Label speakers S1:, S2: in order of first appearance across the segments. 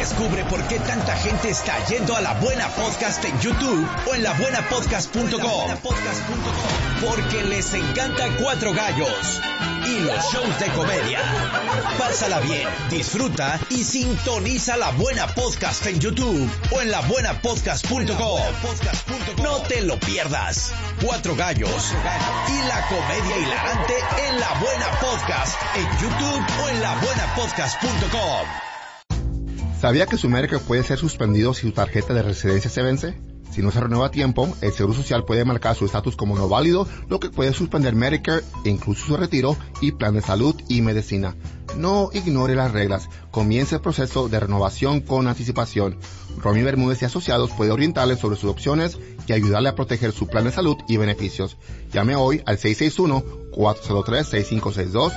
S1: Descubre por qué tanta gente está yendo a La Buena Podcast en YouTube o en labuenapodcast.com. Porque les encanta Cuatro Gallos y los shows de comedia. Pásala bien, disfruta y sintoniza La Buena Podcast en YouTube o en labuenapodcast.com. No te lo pierdas. Cuatro Gallos y la comedia hilarante en La Buena Podcast en YouTube o en labuenapodcast.com.
S2: ¿Sabía que su Medicare puede ser suspendido si su tarjeta de residencia se vence? Si no se renueva a tiempo, el Seguro Social puede marcar su estatus como no válido, lo que puede suspender Medicare, incluso su retiro y plan de salud y medicina. No ignore las reglas. Comience el proceso de renovación con anticipación. Romy Bermúdez y Asociados puede orientarle sobre sus opciones y ayudarle a proteger su plan de salud y beneficios. Llame hoy al 661-403-6562,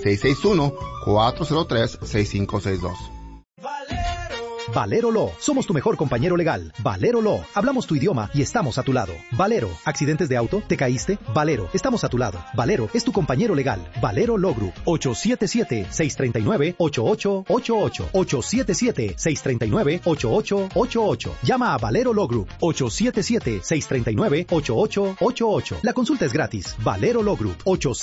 S2: 661-403-6562.
S3: Valero Law. Somos tu mejor compañero legal. Valero Law. Hablamos tu idioma y estamos a tu lado. Valero. ¿Accidentes de auto? ¿Te caíste? Valero. Estamos a tu lado. Valero es tu compañero legal. Valero Law Group. 877-639-8888. 877-639-8888. Llama a Valero Law Group. 877-639-8888. La consulta es gratis. Valero Law Group.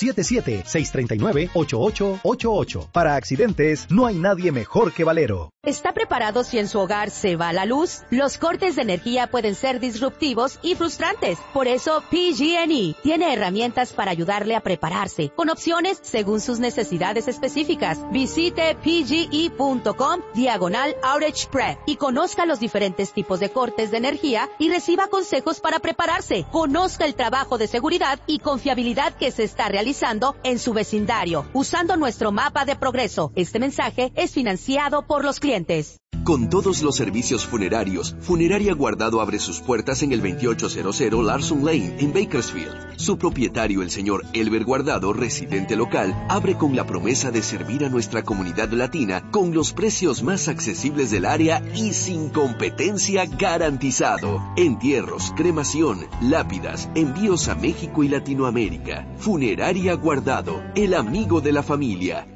S3: 877-639-8888. Para accidentes, no hay nadie mejor que Valero.
S4: ¿Está preparado si en su hogar se va la luz? Los cortes de energía pueden ser disruptivos y frustrantes. Por eso, PG&E tiene herramientas para ayudarle a prepararse, con opciones según sus necesidades específicas. Visite pge.com/outage prep y conozca los diferentes tipos de cortes de energía y reciba consejos para prepararse. Conozca el trabajo de seguridad y confiabilidad que se está realizando en su vecindario, usando nuestro mapa de progreso. Este mensaje es financiado por los clientes.
S5: Con todos los servicios funerarios, Funeraria Guardado abre sus puertas en el 2800 Larson Lane, en Bakersfield. Su propietario, el señor Elber Guardado, residente local, abre con la promesa de servir a nuestra comunidad latina con los precios más accesibles del área y sin competencia garantizado. Entierros, cremación, lápidas, envíos a México y Latinoamérica. Funeraria Guardado, el amigo de la familia.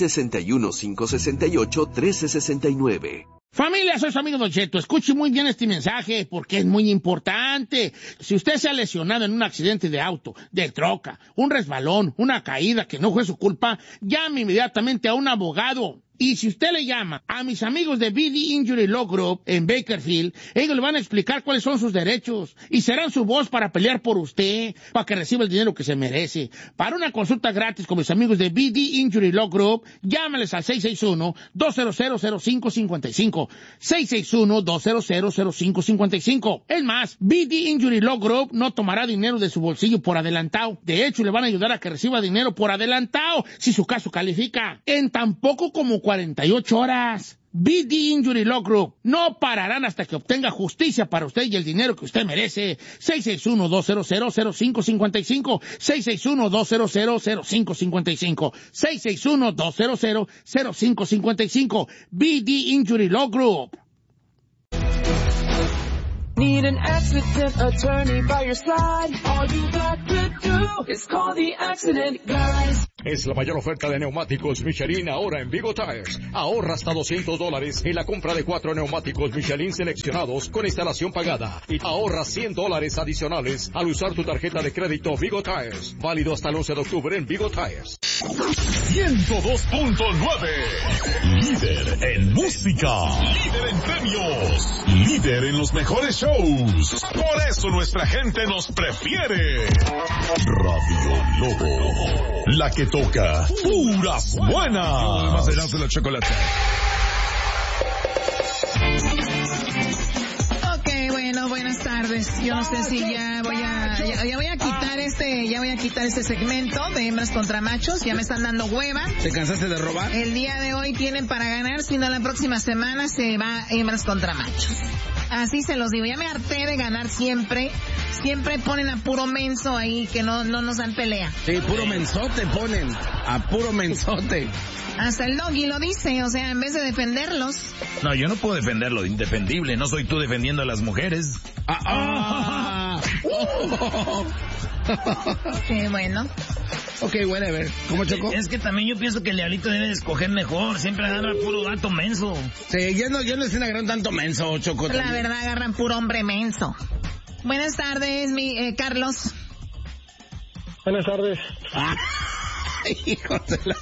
S5: 661-568-1369.
S6: Familia, soy su amigo Don Cheto. Escuche muy bien este mensaje porque es muy importante. Si usted se ha lesionado en un accidente de auto, de troca, un resbalón, una caída que no fue su culpa, llame inmediatamente a un abogado. Y si usted le llama a mis amigos de BD Injury Law Group en Bakersfield, ellos le van a explicar cuáles son sus derechos y serán su voz para pelear por usted, para que reciba el dinero que se merece. Para una consulta gratis con mis amigos de BD Injury Law Group, llámales al 661-200-0555. 661-200-0555. Es más, BD Injury Law Group no tomará dinero de su bolsillo por adelantado. De hecho, le van a ayudar a que reciba dinero por adelantado si su caso califica. En tan poco como 48 horas. BD Injury Law Group. No pararán hasta que obtenga justicia para usted y el dinero que usted merece. 661-200-0555. 661-200-0555. 661-200-0555. BD Injury Law Group.
S7: Need an accident attorney by your side? All you got to do is call the accident guys.
S8: Es la mayor oferta de neumáticos Michelin ahora en Vigo Tires. Ahorra hasta $200 en la compra de 4 neumáticos Michelin seleccionados con instalación pagada. Y ahorra $100 adicionales al usar tu tarjeta de crédito Vigo Tires. Válido hasta el 11 de octubre en Vigo Tires.
S9: 102.9. Líder en música. Líder en premios. Líder en los mejores shows. Por eso nuestra gente nos prefiere. Radio Lobo. La que toca puras buenas. Más adelante la chocolate.
S10: Ok, bueno, buenas tardes. Yo no sé si ya voy a quitar este segmento de hembras contra machos. Ya me están dando hueva.
S6: ¿Te cansaste de robar?
S10: El día de hoy tienen para ganar, si no la próxima semana se va hembras contra machos. Así se los digo, ya me harté de ganar siempre. Siempre ponen a puro menso ahí que no nos dan pelea.
S6: Sí, puro mensote ponen, a puro mensote.
S10: Hasta el Doggy lo dice, o sea, en vez de defenderlos.
S11: No, yo no puedo defender lo indefendible, no soy tú defendiendo a las mujeres.
S10: Bueno.
S12: Ok, whatever. ¿Cómo, Choco?
S11: Es que también yo pienso que el diablito debe de escoger mejor. Siempre agarra puro gato menso.
S12: Sí, ya no es un gran tanto menso, Choco.
S10: La
S12: también.
S10: verdad, agarran puro hombre menso. Buenas tardes, Carlos.
S13: Buenas tardes.
S12: Hijo de la...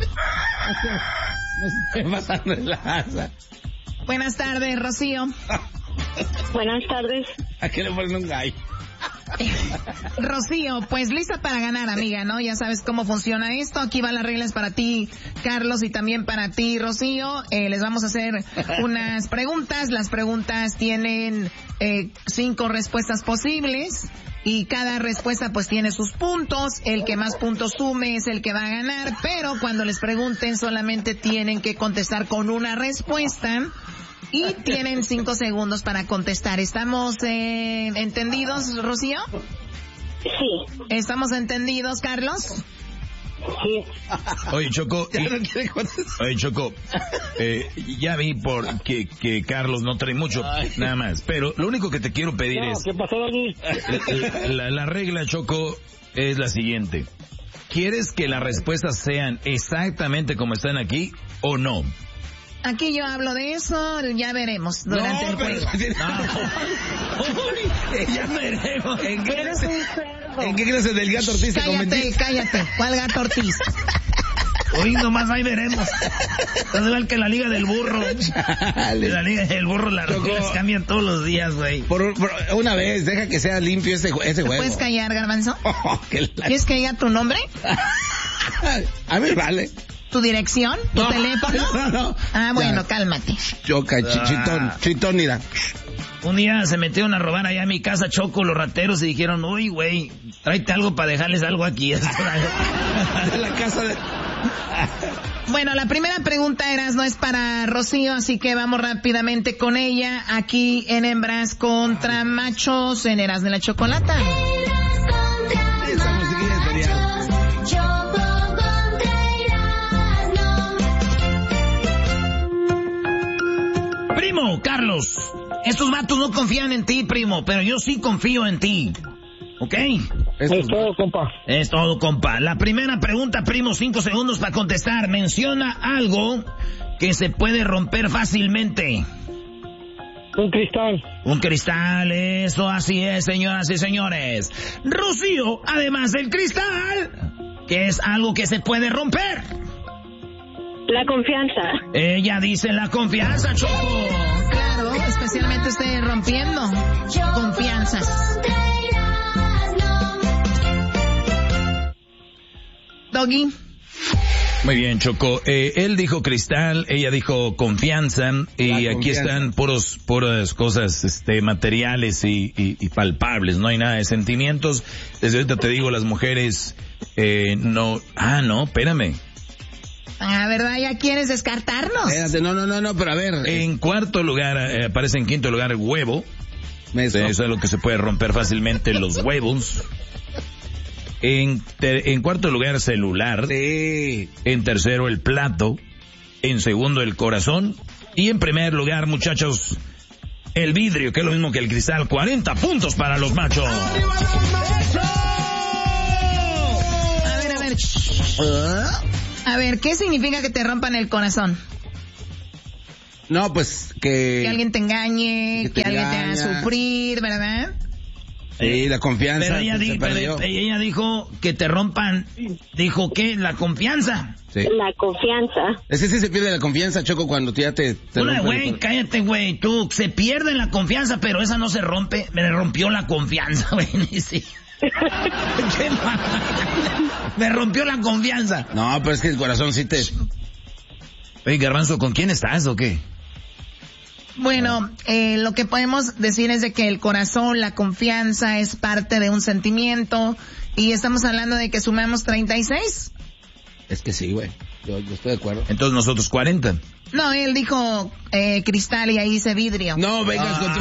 S12: No se esté pasando en la asa.
S10: Buenas tardes, Rocío.
S13: Buenas tardes.
S12: ¿A qué le ponen un gallo?
S10: Rocío, pues lista para ganar, amiga, ¿no? Ya sabes cómo funciona esto. Aquí van las reglas para ti, Carlos, y también para ti, Rocío. Les vamos a hacer unas preguntas. Las preguntas tienen 5 respuestas posibles. Y cada respuesta pues tiene sus puntos. El que más puntos sume es el que va a ganar. Pero cuando les pregunten solamente tienen que contestar con una respuesta. Y tienen 5 segundos para contestar. ¿Estamos entendidos, Rocío?
S13: Sí.
S10: ¿Estamos entendidos, Carlos?
S13: Sí.
S11: Oye, Choco. Oye, Choco. Ya vi que Carlos no trae mucho, nada más. Pero lo único que te quiero pedir es...
S13: ¿Qué pasó, Doggy?
S11: La regla, Choco, es la siguiente. ¿Quieres que las respuestas sean exactamente como están aquí o no?
S10: Aquí yo hablo de eso, ya veremos durante el juego.
S11: Ya veremos.
S12: ¿En qué clase del gato Ortiz te convertiste?
S10: Cállate. ¿Cuál gato Ortiz?
S11: Hoy nomás ahí veremos. Es igual que la Liga del Burro. La Liga del Burro, las reglas cambian todos los días, güey.
S12: Por una vez, deja que sea limpio ese juego.
S10: ¿Puedes callar, Garbanzo? ¿Quieres que diga tu nombre?
S12: A mí vale.
S10: ¿Tu dirección? ¿Tu teléfono?
S12: No.
S10: Ah, bueno,
S12: ya.
S10: Cálmate.
S12: Choca, chitón, mira.
S11: Un día se metieron a robar allá a mi casa, Choco, los rateros, y dijeron, uy, güey, tráete algo para dejarles algo aquí.
S12: De la casa de...
S10: Bueno, la primera pregunta, no es para Rocío, así que vamos rápidamente con ella, aquí en Hembras contra Machos, en Eras de la Chocolata.
S12: Esa musiquilla es genial.
S11: Primo, Carlos, estos vatos no confían en ti, primo, pero yo sí confío en ti. ¿Ok?
S13: Es todo, compa.
S11: Es todo, compa. La primera pregunta, primo, 5 segundos para contestar. Menciona algo que se puede romper fácilmente.
S13: Un cristal.
S11: Un cristal, eso así es, señoras y señores. Rocío, además del cristal, ¿qué es algo que se puede romper?
S13: La confianza.
S11: Ella dice la confianza, Choco.
S10: Claro, especialmente usted rompiendo confianzas. Doggy.
S11: Muy bien, Choco. Él dijo cristal, ella dijo confianza, y aquí están puras cosas materiales y palpables, no hay nada de sentimientos. Desde ahorita te digo, las mujeres no... Ah, no, espérame.
S10: Ah, ¿verdad? ¿Ya quieres descartarnos?
S12: Espérate, no, pero a ver.
S11: En cuarto lugar, aparece en quinto lugar huevo. Eso es lo que se puede romper fácilmente, los huevos. En cuarto lugar, celular.
S12: Sí.
S11: En tercero, el plato. En segundo, el corazón. Y en primer lugar, muchachos, el vidrio, que es lo mismo que el cristal. 40 puntos para los machos.
S10: A ver, ¿qué significa que te rompan el corazón?
S12: No, pues que
S10: alguien te engañe, que alguien te haga sufrir, ¿verdad?
S12: Sí, la confianza.
S11: Pero ella dijo que te rompan, dijo que la confianza.
S12: Sí.
S13: La confianza.
S12: Es que sí se pierde la confianza, Choco, cuando ya te
S11: güey, cállate, güey, tú, se pierde la confianza, pero esa no se rompe. Me rompió la confianza, güey, sí. ¿Qué mal? Me rompió la confianza.
S12: No, pero es que el corazón sí te...
S11: Oye, Garbanzo, ¿con quién estás o qué?
S10: Bueno, lo que podemos decir es de que el corazón, la confianza es parte de un sentimiento, y estamos hablando de que sumamos 36.
S12: Es que sí, güey. Yo estoy de acuerdo.
S11: Entonces nosotros 40.
S10: No, él dijo cristal y ahí dice vidrio.
S12: No vengas con tu...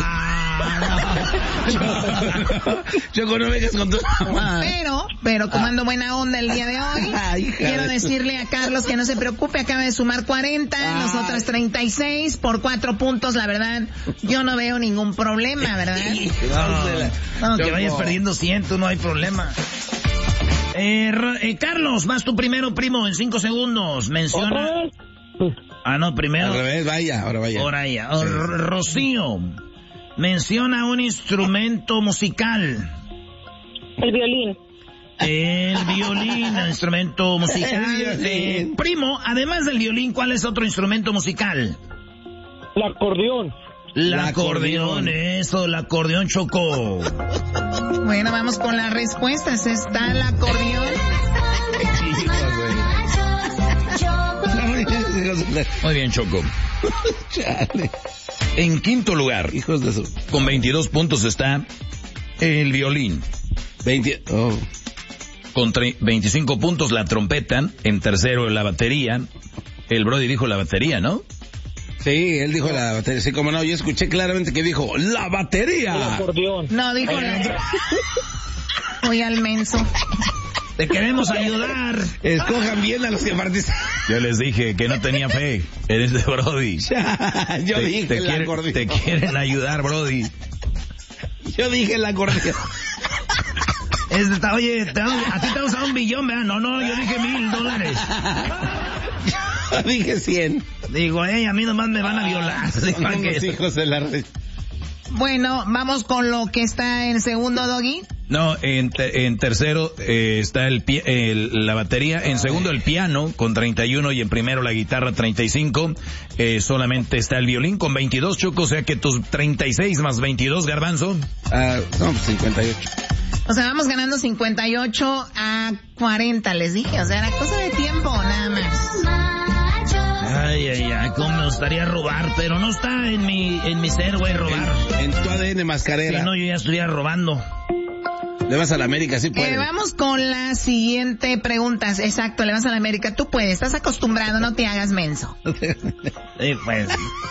S12: Choco, no vengas con tu...
S10: Pero tomando buena onda el día de hoy, quiero decirle a Carlos que no se preocupe, acaba de sumar 40, nosotras 36 por 4 puntos, la verdad, yo no veo ningún problema, ¿verdad?
S11: No, que vayas perdiendo 100, no hay problema. Carlos, vas tú primero, primo, en 5 segundos. Menciona... no, primero.
S12: Al revés, ahora vaya.
S11: Ahora ya. Rocío, menciona un instrumento musical.
S13: El violín.
S11: El violín, el instrumento musical. Primo, además del violín, ¿cuál es otro instrumento musical?
S13: El acordeón.
S11: El acordeón, eso, el acordeón, Choco.
S10: Bueno, vamos con las respuestas. Está el acordeón.
S11: Muy bien, Choco. En quinto lugar,
S12: hijos de su...
S11: con 22 puntos está el violín.
S12: 20...
S11: Con 25 puntos la trompeta. En tercero la batería. El Brody dijo la batería, ¿no?
S12: Sí, él dijo la batería. Sí, como no, yo escuché claramente que dijo ¡la batería!
S13: El acordeón.
S10: No, dijo la... Voy al menso.
S11: Te queremos ayudar.
S12: Escojan bien a los que participan.
S11: Yo les dije que no tenía fe. Eres de Brody.
S12: Yo dije el acordeón.
S11: Te quieren ayudar, Brody.
S12: Yo dije el acordeón.
S11: Oye, a ti te ha usado $1 billón, ¿verdad? No, yo dije $1,000.
S12: Yo dije 100.
S11: Digo, a mí nomás me van a violar.
S12: Los hijos de la red.
S10: Bueno, vamos con lo que está en segundo, Doggy.
S11: No, en tercero está la batería, en segundo el piano con 31 y en primero la guitarra 35. Solamente está el violín con 22, Choco, o sea que tus 36 más 22, Garbanzo.
S12: No, 58.
S10: O sea, vamos ganando 58 a 40, les dije. O sea, era cosa de tiempo, nada más.
S11: Ay, cómo me gustaría robar, pero no está en mi ser, güey, robar.
S12: En tu ADN mascarera.
S11: Sí, no, yo ya estuviera robando.
S12: Le vas a la América, sí puedes.
S10: Vamos con la siguiente pregunta. Exacto, le vas a la América. Tú puedes, estás acostumbrado, no te hagas menso.
S11: Sí, pues.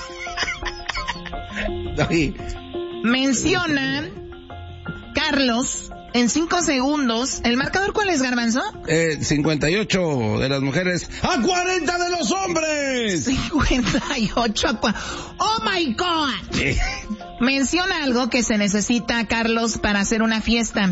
S10: Menciona, Carlos, en 5 segundos, ¿el marcador cuál es, Garbanzo?
S12: 58 de las mujeres a 40 de los hombres.
S10: 58 a 40. ¡Oh, my God! Menciona algo que se necesita, Carlos, para hacer una fiesta.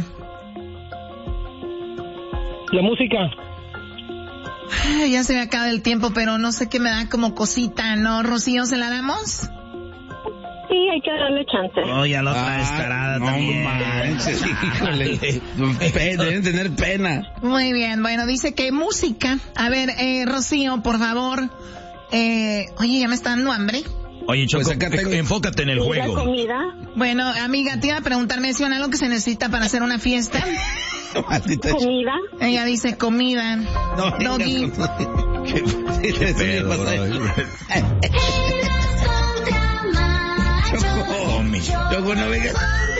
S13: La música.
S10: Ya se me acaba el tiempo, pero no sé qué me da como cosita, ¿no, Rocío? ¿Se la damos?
S13: Sí, hay que darle chance.
S11: Oh, ya lo traes tarada también.
S12: Manches, híjole. Deben tener pena.
S10: Muy bien, bueno, dice que música. A ver, Rocío, por favor. Oye, ya me está dando hambre.
S11: Oye, Choco, pues enfócate en el juego.
S13: ¿La comida?
S10: Bueno, amiga, te iba a preguntar, menciona algo que se necesita para hacer una fiesta.
S13: ¿Comida?
S10: Ella dice comida.
S12: No,
S10: Doggy.
S12: ¿Qué pedo, Choco, no vengas.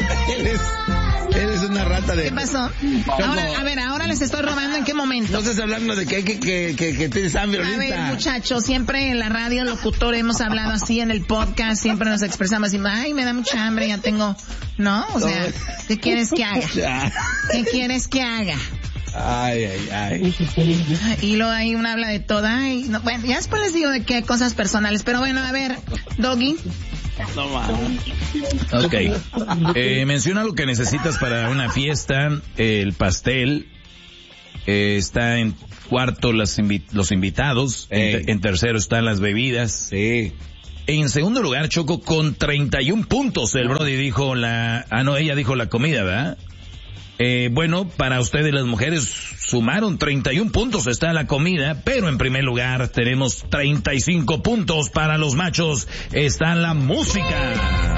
S12: Eres una rata de...
S10: ¿Qué pasó? Ahora les estoy robando, ¿en qué momento?
S12: No estás hablando de que tienes hambre ahorita.
S10: A ver, muchachos, siempre en la radio, locutor, hemos hablado así en el podcast, siempre nos expresamos así, ay, me da mucha hambre, ya tengo... ¿No? O sea, ¿qué quieres que haga? ¿Qué quieres que haga?
S12: Ay.
S10: Y luego ahí uno habla de todo, ay, no, bueno, ya después les digo de qué cosas personales, pero bueno, a ver, Doggy.
S12: No mames.
S11: Ok. Menciona lo que necesitas para una fiesta. El pastel. Está en cuarto los invitados. En tercero están las bebidas.
S12: Sí.
S11: En segundo lugar, Choco, con 31 puntos. El Brody dijo ella dijo la comida, ¿verdad? Bueno, para ustedes las mujeres sumaron 31 puntos, está la comida, pero en primer lugar tenemos 35 puntos para los machos, está la música.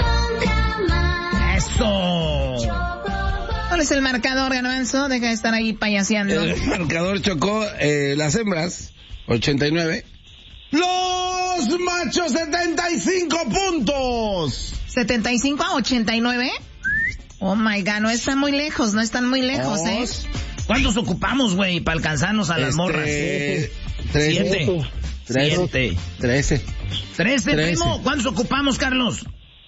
S11: ¡Eso!
S10: ¿Cuál es el marcador, Garbanzo? Deja de estar ahí payaseando.
S12: El marcador, Chocó, las hembras, 89. ¡Los machos, 75 puntos!
S10: ¿75 a 89? Oh my God, no están muy lejos, ¿eh?
S11: ¿Cuántos ocupamos, güey, para alcanzarnos a las morras?
S12: 13.
S11: 13, primo. ¿Cuántos ocupamos, Carlos?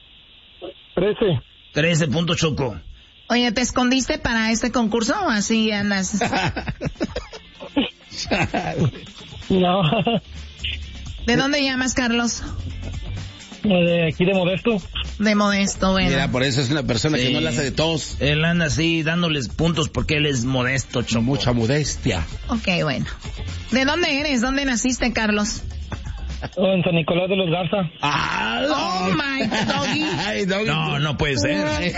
S11: 13 puntos, Choco.
S10: Oye, ¿te escondiste para este concurso o así andas?
S13: No.
S10: ¿De dónde llamas, Carlos?
S13: De aquí de Modesto.
S10: De Modesto, bueno.
S12: Mira, por eso es una persona que no la hace de todos.
S11: Él anda así dándoles puntos porque él es modesto, Choco.
S12: Mucha modestia.
S10: Ok, bueno. ¿De dónde eres? ¿Dónde naciste, Carlos?
S13: En San Nicolás de los Garza.
S10: Oh my doggy.
S12: Ay, doggy.
S11: No puede ser.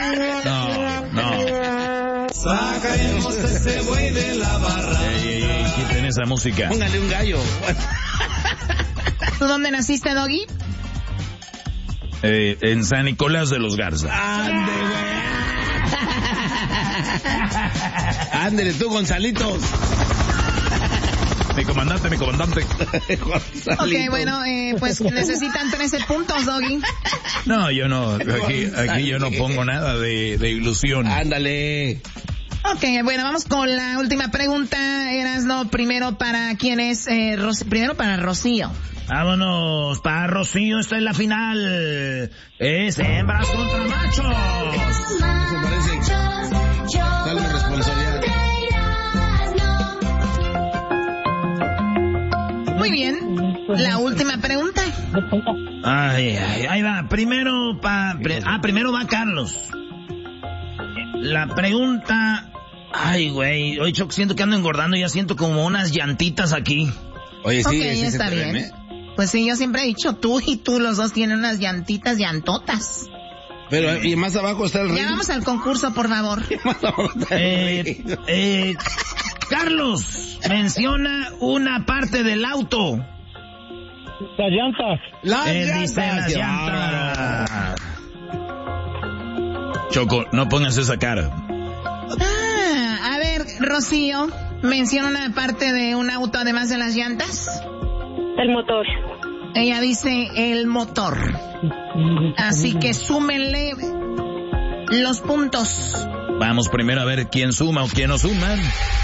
S11: No.
S7: Sacaremos ese buey de la barra.
S11: Ey, quiten esa música.
S12: Póngale un gallo.
S10: ¿Tú dónde naciste, doggy?
S11: En San Nicolás de los Garza.
S12: Ándele tú, Gonzalitos.
S11: Mi comandante.
S10: Ok, bueno, pues necesitan 13 puntos, doggy.
S11: No, yo no. Aquí yo no pongo nada de ilusión.
S12: Ándale.
S10: Ok, bueno, vamos con la última pregunta. Erasno, primero para quién es, primero para Rocío.
S11: Vámonos, para Rocío, esta es la final. Es hembras contra machos.
S12: Eso parece. Dale la responsabilidad.
S10: Muy bien. La última pregunta.
S11: Ay, ahí va. Primero va Carlos. La pregunta... Ay, güey. Hoy Choc, siento que ando engordando y ya siento como unas llantitas aquí.
S12: Oye, sí,
S10: okay,
S12: sí
S10: está bien.
S12: ¿eh?
S10: Pues sí, yo siempre he dicho, tú y tú los dos tienen unas llantotas.
S12: Pero, y más abajo está el ring.
S10: Ya vamos al concurso, por favor.
S12: Más abajo está el ring.
S11: Carlos, menciona una parte del auto.
S13: Las llantas.
S11: Dice las llantas. Choco, no pongas esa cara.
S10: A ver, Rocío, menciona una parte de un auto además de las llantas.
S13: El motor.
S10: Ella dice el motor. Así que súmenle los puntos.
S11: Vamos primero a ver quién suma o quién no suma.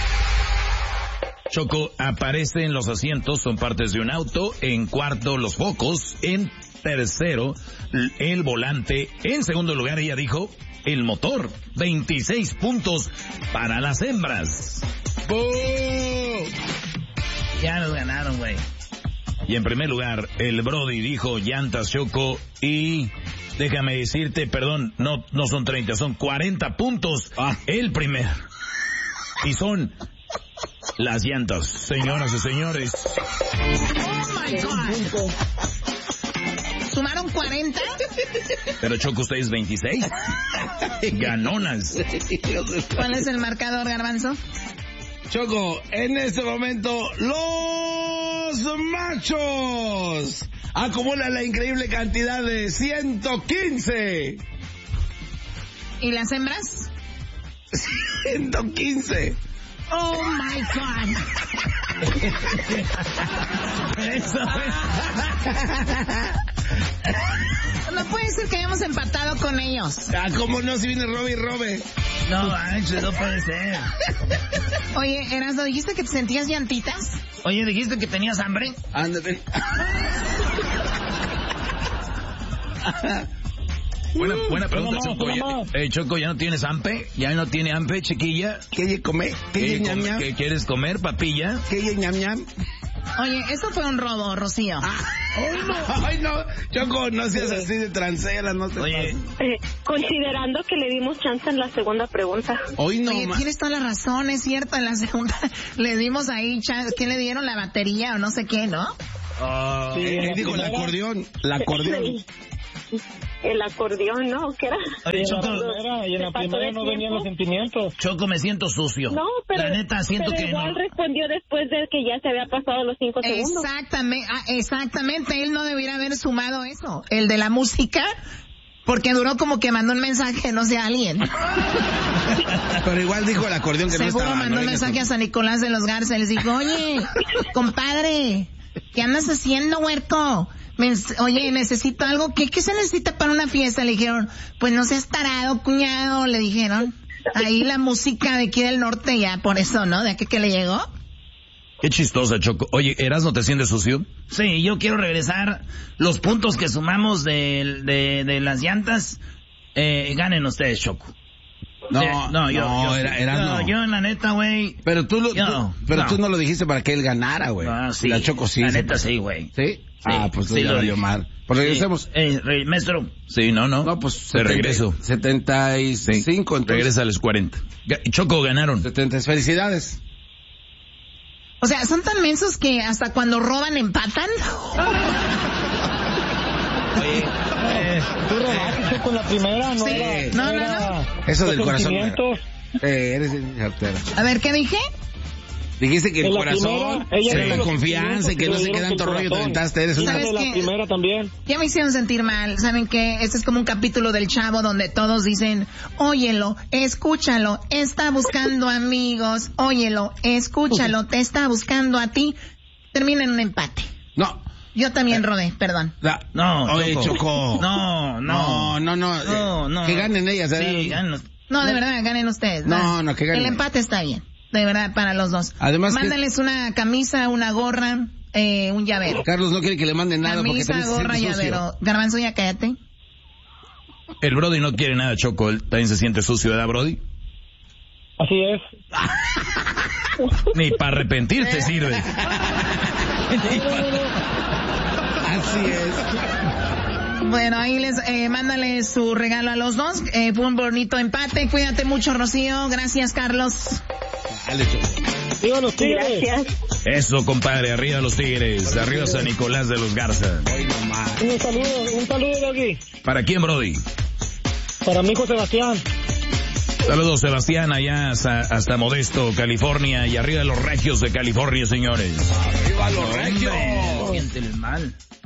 S11: Choco, aparecen los asientos, son partes de un auto. En cuarto, los focos. En tercero, el volante. En segundo lugar, ella dijo el motor. 26 puntos para las hembras.
S12: ¡Oh!
S11: Ya nos ganaron, güey. Y en primer lugar, el Brody dijo llantas, Choco, y déjame decirte, perdón, no son 30, son 40 puntos. El primer. Y son las llantas, señoras y señores.
S10: Oh my God. ¿Sumaron 40?
S11: Pero Choco, ustedes 26. Ganonas.
S10: ¿Cuál es el marcador, Garbanzo?
S12: Choco, en este momento, los machos acumulan la increíble cantidad de 115.
S10: ¿Y las hembras?
S12: 115.
S10: Oh my God. No puede ser que hayamos empatado con ellos.
S12: ¿Cómo no? Si viene Robbie y Robe.
S11: No manches, no puede ser.
S10: Oye, Erasmo, ¿dijiste que te sentías llantitas?
S11: Oye, ¿dijiste que tenías hambre?
S12: Ándate.
S11: Buena pregunta, Choco. Choco, ¿ya no tienes ampe? ¿Ya no tiene ampe, chiquilla?
S12: ¿Qué comer?
S11: ¿Qué quieres comer, papilla?
S12: ¿Qué ñam ñam?
S10: Oye, eso fue un robo, Rocío.
S12: Ay, no. Choco, no seas así de transera, no te
S11: Oye.
S13: Considerando que le dimos chance en la segunda pregunta.
S10: Oye, tienes toda la razón, es cierto, en la segunda le dimos ahí chance. ¿Qué le dieron? La batería o no sé qué, ¿no?
S12: Sí, dijo el acordeón.
S13: El acordeón, ¿no? ¿Qué era?
S11: Oye, Choco,
S13: y en la primera no venían los sentimientos.
S11: Choco, me siento sucio.
S13: No, pero...
S11: La neta, siento
S13: pero
S11: que
S13: igual
S11: no.
S13: respondió después de que ya se había pasado los 5 segundos.
S10: Exactamente, él no debiera haber sumado eso. El de la música... Porque duró como que mandó un mensaje, no sé, a alguien.
S12: Pero igual dijo el acordeón que
S10: seguro
S12: no estaba.
S10: Seguro mandó un mensaje a San Nicolás de los Garza. Les dijo, oye, compadre, ¿qué andas haciendo, huerco? Oye, necesito algo. ¿Qué se necesita para una fiesta? Le dijeron, pues no seas tarado, cuñado, le dijeron. Ahí la música de aquí del norte ya, por eso, ¿no? De aquí que le llegó.
S11: Qué chistosa, Choco. Oye, ¿Erasmo te sientes sucio?
S14: Sí, yo quiero regresar los puntos que sumamos de las llantas. Ganen ustedes, Choco. Yo en la neta, güey.
S12: Pero tú no lo dijiste para que él ganara, güey.
S14: Sí,
S12: la Choco sí.
S14: La neta sí, güey.
S12: ¿Sí? Pues
S14: sí,
S12: lo dio mal. Pues regresemos.
S14: Maestro.
S11: Sí, no.
S12: Pues
S11: de regreso.
S12: 75, entonces.
S11: Regresa a los 40. Choco, ganaron.
S12: 70, felicidades.
S10: O sea, son tan mensos que hasta cuando roban empatan.
S15: Tú robaste con la primera, ¿no?
S10: Sí. No.
S12: Eso del corazón. Eres cartera.
S10: A ver, ¿qué dije?
S12: Dijiste que el
S15: primera,
S12: corazón, la confianza y que no sé qué tanto rollo te aventaste. Eres una...
S15: de la primera también.
S10: Ya me hicieron sentir mal. ¿Saben qué? Este es como un capítulo del Chavo donde todos dicen, óyelo, escúchalo, está buscando amigos, óyelo, escúchalo, te está buscando a ti. Termina en un empate.
S12: No.
S10: Yo también robé, perdón.
S14: No,
S12: oye, Choco.
S14: No.
S12: Que ganen ellas.
S14: Sí, ganen.
S10: No, de verdad, ganen ustedes.
S12: No, que ganen.
S10: El empate está bien. De verdad, para los dos.
S12: Además,
S10: mándales una camisa, una gorra, un llavero.
S12: Carlos no quiere que le manden nada
S10: camisa,
S12: porque
S10: gorra, llavero. Garbanzo, ya cállate.
S11: El Brody no quiere nada, Choco. Él también se siente sucio, ¿verdad, Brody?
S15: Así es.
S11: Ni para arrepentirte sirve.
S12: Así es.
S10: Bueno, ahí mándale su regalo a los dos. Fue un bonito empate. Cuídate mucho, Rocío. Gracias, Carlos.
S12: Dale,
S15: ¡Viva los Tigres!
S13: Gracias.
S11: Eso, compadre. Arriba los Tigres. Arriba San Nicolás de los Garza.
S15: Un saludo de aquí.
S11: ¿Para quién, Brody?
S15: Para mi hijo Sebastián.
S11: Saludos, Sebastián, allá hasta Modesto, California, y arriba los Regios de California, señores.
S12: ¡Arriba los Regios!
S14: Siente el mal.